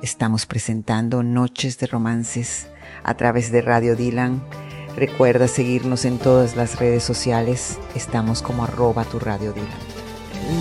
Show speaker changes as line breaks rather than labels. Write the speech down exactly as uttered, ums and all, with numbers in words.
Estamos presentando Noches de Romances a través de Radio Dylan. Recuerda seguirnos en todas las redes sociales. Estamos como arroba tu Radio Dylan.